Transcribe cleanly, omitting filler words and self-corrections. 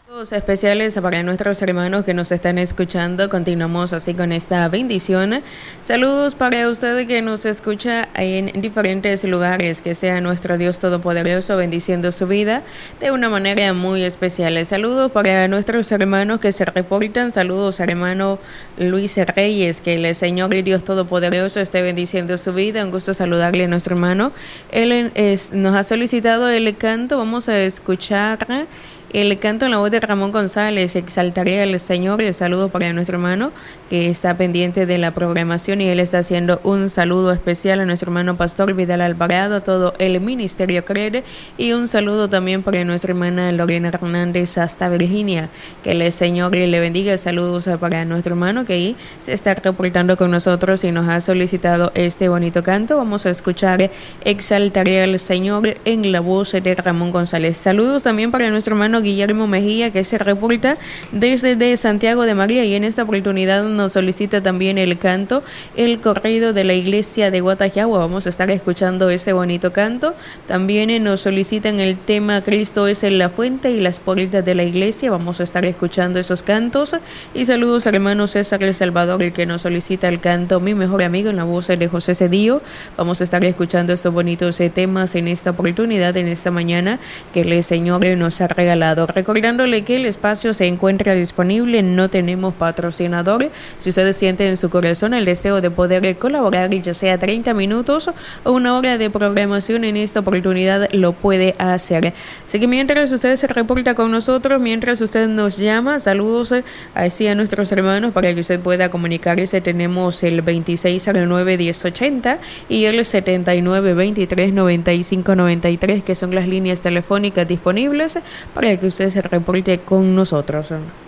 Saludos especiales para nuestros hermanos que nos están escuchando. Continuamos así con esta bendición. Saludos para usted que nos escucha en diferentes lugares. Que sea nuestro Dios Todopoderoso bendiciendo su vida de una manera muy especial. Saludos para nuestros hermanos que se reportan. Saludos hermano Luis Reyes. Que el Señor y Dios Todopoderoso esté bendiciendo su vida. Un gusto saludarle a nuestro hermano. Él nos ha solicitado el canto. Vamos a escuchar el canto en la voz de Ramón González. Exaltaré al Señor. El saludo para nuestro hermano que está pendiente de la programación y él está haciendo un saludo especial a nuestro hermano Pastor Vidal Alvarado, a todo el ministerio Crede, y un saludo también para nuestra hermana Lorena Hernández hasta Virginia. Que el Señor le bendiga. Saludos para nuestro hermano que ahí se está reportando con nosotros y nos ha solicitado este bonito canto. Vamos a escuchar Exaltaré al Señor en la voz de Ramón González. Saludos también para nuestro hermano Guillermo Mejía que se reporta desde Santiago de María y en esta oportunidad nos solicita también el canto El Corrido de la Iglesia de Guatajagua. Vamos a estar escuchando ese bonito canto. También nos solicitan el tema Cristo es la fuente y las puertas de la iglesia. Vamos a estar escuchando esos cantos. Y saludos al hermano César El Salvador, el que nos solicita el canto Mi Mejor Amigo en la voz de José Cedillo. Vamos a estar escuchando estos bonitos temas en esta oportunidad, en esta mañana que el Señor nos ha regalado. Recordándole que el espacio se encuentra disponible, no tenemos patrocinador. Si ustedes sienten en su corazón el deseo de poder colaborar, ya sea 30 minutos o una hora de programación en esta oportunidad, lo puede hacer. Así que mientras usted se reporta con nosotros, mientras usted nos llama, saludos así a nuestros hermanos para que usted pueda comunicarse. Tenemos el 2609-1080 y el 7923-9593, que son las líneas telefónicas disponibles para que usted se reporte con nosotros.